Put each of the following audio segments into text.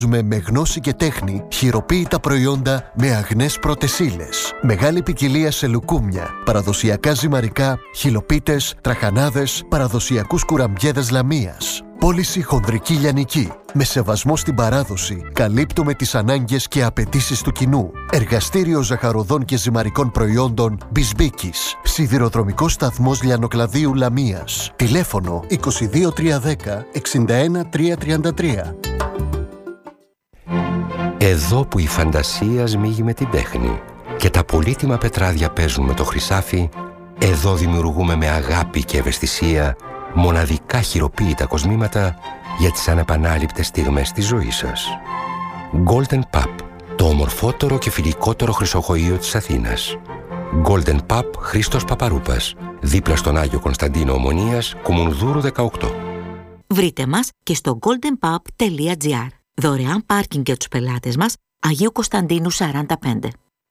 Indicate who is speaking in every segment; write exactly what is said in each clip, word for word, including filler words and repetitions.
Speaker 1: με γνώση και τέχνη χειροποίητα προϊόντα με αγνές πρώτες ύλες. Μεγάλη ποικιλία σε λουκούμια, παραδοσιακά ζυμαρικά, χυλοπίτες, τραχανάδες, παραδοσιακούς κουραμπιέδες λαμίας. Πώληση χονδρική λιανική. Με σεβασμό στην παράδοση, καλύπτουμε τις ανάγκες και απαιτήσεις του κοινού. Εργαστήριο ζαχαροδών και ζυμαρικών προϊόντων Μπισμπίκης. Σιδηροδρομικός σταθμός Λιανοκλαδίου Λαμίας. Τηλέφωνο είκοσι δύο τριακόσια δέκα εξήντα ένα τριακόσια τριάντα τρία.
Speaker 2: Εδώ που η φαντασία σμίγει με την τέχνη και τα πολύτιμα πετράδια παίζουν με το χρυσάφι, εδώ δημιουργούμε με αγάπη και ευαισθησία μοναδικά χειροποίητα κοσμήματα για τις ανεπανάληπτες στιγμές της ζωής σας. Golden Pub, το ομορφότερο και φιλικότερο χρυσοχοείο της Αθήνας. Golden Pub Χρήστος Παπαρούπας, δίπλα στον Άγιο Κωνσταντίνο Ομονίας, Κουμουνδούρου δεκαοκτώ.
Speaker 3: Βρείτε μας και στο golden pub τελεία gr. Δωρεάν πάρκινγκ για τους πελάτες μας, Αγίου Κωνσταντίνου σαράντα πέντε.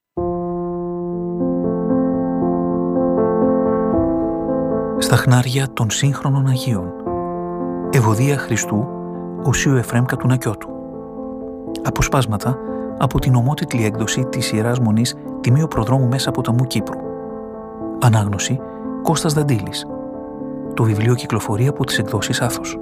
Speaker 4: Στα χνάρια των σύγχρονων Αγίων. Ευωδία Χριστού, Οσίου Εφραίμ Κατουνακιώτου. Αποσπάσματα από την ομότιτλη έκδοση της Ιεράς Μονής Τιμίου Προδρόμου Μέσαποταμού Κύπρου. Ανάγνωση Κώστας Δαντήλης. Το βιβλίο κυκλοφορεί από τις εκδόσεις Άθος.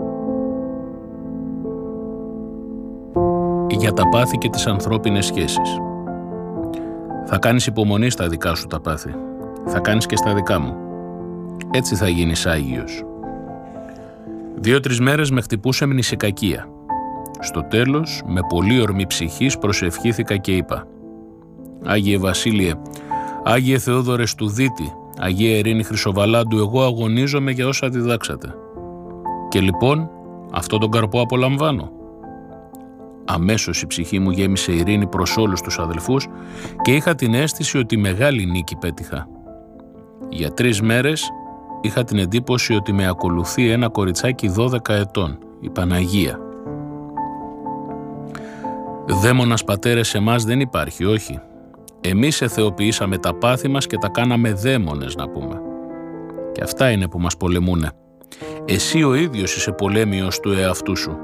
Speaker 5: Για τα πάθη και τις ανθρώπινες σχέσεις. Θα κάνεις υπομονή στα δικά σου τα πάθη. Θα κάνεις και στα δικά μου. Έτσι θα γίνεις Άγιος. Δύο-τρεις μέρες με χτυπούσε μνησικακία. Στο τέλος, με πολύ ορμή ψυχής προσευχήθηκα και είπα: Άγιε Βασίλειε, Άγιε Θεόδωρε Στουδίτη, Αγία Ειρήνη Χρυσοβαλάντου, εγώ αγωνίζομαι για όσα διδάξατε. Και λοιπόν, αυτό τον καρπό απολαμβάνω. Αμέσως η ψυχή μου γέμισε ειρήνη προς όλους τους αδελφούς και είχα την αίσθηση ότι μεγάλη νίκη πέτυχα. Για τρεις μέρες είχα την εντύπωση ότι με ακολουθεί ένα κοριτσάκι δώδεκα ετών, η Παναγία. Δαίμονας πατέρες εμάς δεν υπάρχει, όχι. Εμείς εθεοποιήσαμε τα πάθη μας και τα κάναμε δαίμονες, να πούμε. Και αυτά είναι που μας πολεμούνε. Εσύ ο ίδιος είσαι πολέμιος του εαυτού σου.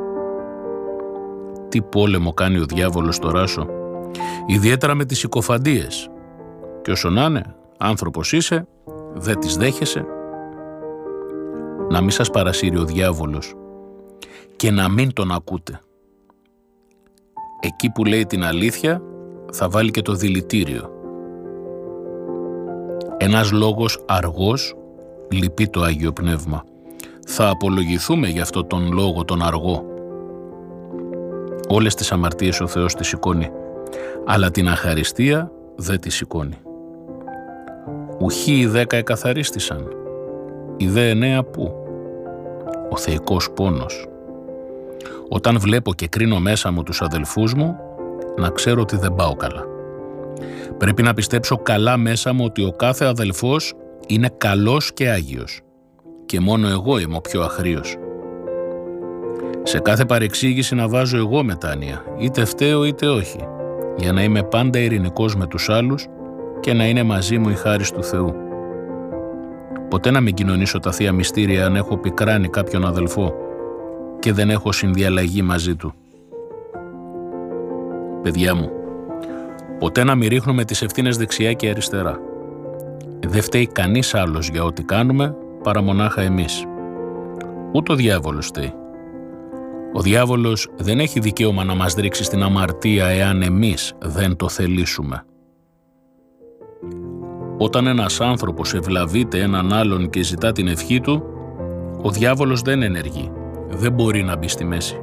Speaker 5: Τι πόλεμο κάνει ο διάβολος τώρα σου, ιδιαίτερα με τις συκοφαντίες. Και όσο να είναι, άνθρωπος είσαι, δεν τις δέχεσαι. Να μην σας παρασύρει ο διάβολος και να μην τον ακούτε. Εκεί που λέει την αλήθεια θα βάλει και το δηλητήριο. Ένας λόγος αργός λυπεί το Άγιο Πνεύμα. Θα απολογηθούμε για αυτό τον λόγο τον αργό. Όλες τις αμαρτίες ο Θεός τις σηκώνει, αλλά την αχαριστία δεν τη σηκώνει. Ουχή οι δέκα εκαθαρίστησαν, οι δε εννέα πού? Ο θεϊκός πόνος. Όταν βλέπω και κρίνω μέσα μου τους αδελφούς μου, να ξέρω ότι δεν πάω καλά. Πρέπει να πιστέψω καλά μέσα μου ότι ο κάθε αδελφός είναι καλός και άγιος και μόνο εγώ είμαι ο πιο αχρήος. Σε κάθε παρεξήγηση να βάζω εγώ μετάνοια, είτε φταίω είτε όχι, για να είμαι πάντα ειρηνικός με τους άλλους και να είναι μαζί μου η χάρις του Θεού. Ποτέ να μην κοινωνήσω τα Θεία Μυστήρια αν έχω πικράνει κάποιον αδελφό και δεν έχω συνδιαλλαγή μαζί του. Παιδιά μου, ποτέ να μην ρίχνουμε τις ευθύνες δεξιά και αριστερά. Δεν φταίει κανείς άλλος για ό,τι κάνουμε παρά μονάχα εμείς. Ούτε ο διάβολος φταίει. Ο διάβολος δεν έχει δικαίωμα να μας ρίξει στην αμαρτία εάν εμείς δεν το θελήσουμε. Όταν ένας άνθρωπος ευλαβείται έναν άλλον και ζητά την ευχή του, ο διάβολος δεν ενεργεί, δεν μπορεί να μπει στη μέση.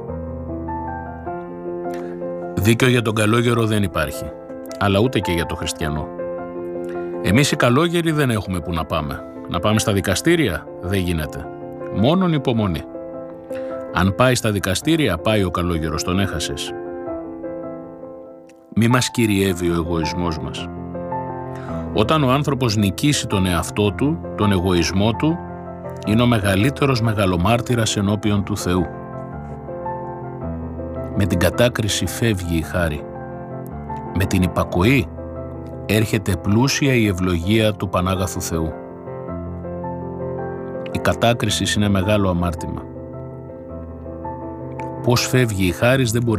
Speaker 5: Δίκαιο για τον καλόγερο δεν υπάρχει, αλλά ούτε και για τον χριστιανό. Εμείς οι καλόγεροι δεν έχουμε που να πάμε. Να πάμε στα δικαστήρια δεν γίνεται. Μόνον υπομονή. Αν πάει στα δικαστήρια, πάει ο καλόγερος, τον έχασες. Μη μας κυριεύει ο εγωισμός μας. Όταν ο άνθρωπος νικήσει τον εαυτό του, τον εγωισμό του, είναι ο μεγαλύτερος μεγαλομάρτυρας ενώπιον του Θεού. Με την κατάκριση φεύγει η χάρη. Με την υπακοή έρχεται πλούσια η ευλογία του Πανάγαθου Θεού. Η κατάκριση είναι μεγάλο αμάρτημα. Πώς φεύγει η χάρις δεν μπορεί